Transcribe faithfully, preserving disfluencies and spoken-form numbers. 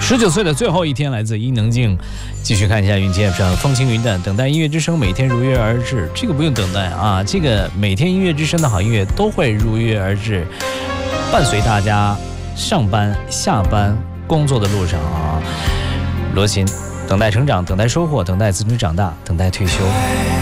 十九岁的最后一天，来自伊能静。继续看一下云气 App 上风轻云淡，等待音乐之声每天如约而至。这个不用等待啊，这个每天音乐之声的好音乐都会如约而至，伴随大家上班、下班、工作的路上啊。罗琴，等待成长，等待收获，等待子女长大，等待退休。